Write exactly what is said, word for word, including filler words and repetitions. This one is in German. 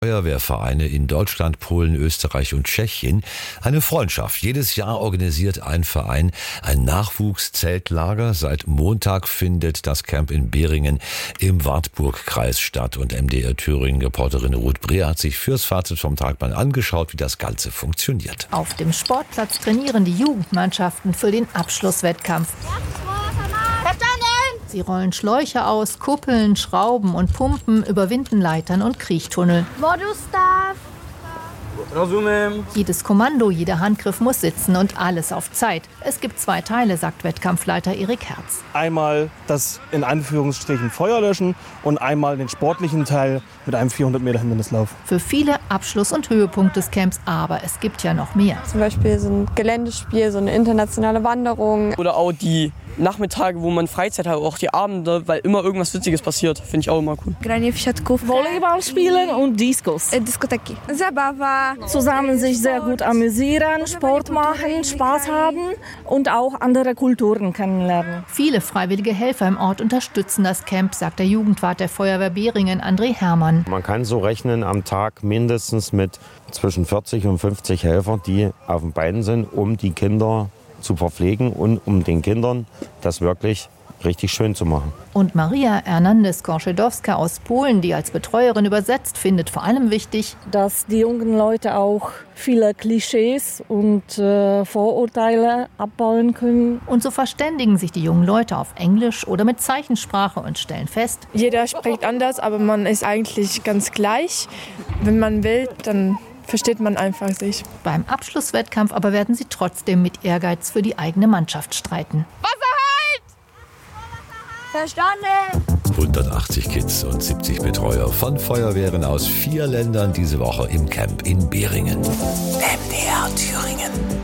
Feuerwehrvereine in Deutschland, Polen, Österreich und Tschechien eine Freundschaft. Jedes Jahr organisiert ein Verein ein Nachwuchszeltlager. Seit Montag findet das Camp in Beringen im Wartburgkreis statt. Und M D R Thüringen-Reporterin Ruth Brehr hat sich fürs Fazit vom Tag mal angeschaut, wie das Ganze funktioniert. Auf dem Sportplatz trainieren die Jugendmannschaften für den Abschlusswettkampf. Sie rollen Schläuche aus, kuppeln, schrauben und pumpen, überwinden Leitern und Kriechtunnel. Jedes Kommando, jeder Handgriff muss sitzen und alles auf Zeit. Es gibt zwei Teile, sagt Wettkampfleiter Erik Herz. Einmal das in Anführungsstrichen Feuer löschen und einmal den sportlichen Teil mit einem vierhundert Meter Hindernislauf. Für viele Abschluss und Höhepunkt des Camps, aber es gibt ja noch mehr. Zum Beispiel so ein Geländespiel, so eine internationale Wanderung. Oder auch die Nachmittage, wo man Freizeit hat, auch die Abende, weil immer irgendwas Witziges passiert. Finde ich auch immer cool. Volleyball spielen und Diskus. Diskoteki. Zabawa. Zusammen sich sehr gut amüsieren, Sport machen, Spaß haben und auch andere Kulturen kennenlernen. Viele freiwillige Helfer im Ort unterstützen das Camp, sagt der Jugendwart der Feuerwehr Beringen, André Herrmann. Man kann so rechnen am Tag mindestens mit zwischen vierzig und fünfzig Helfern, die auf den Beinen sind, um die Kinder zu verpflegen und um den Kindern das wirklich richtig schön zu machen. Und Maria Hernandez-Korschedowska aus Polen, die als Betreuerin übersetzt, findet vor allem wichtig, dass die jungen Leute auch viele Klischees und äh, Vorurteile abbauen können. Und so verständigen sich die jungen Leute auf Englisch oder mit Zeichensprache und stellen fest, jeder spricht anders, aber man ist eigentlich ganz gleich. Wenn man will, dann versteht man einfach sich. Beim Abschlusswettkampf aber werden sie trotzdem mit Ehrgeiz für die eigene Mannschaft streiten. Verstanden! hundertachtzig Kids und siebzig Betreuer von Feuerwehren aus vier Ländern diese Woche im Camp in Beringen. M D R Thüringen.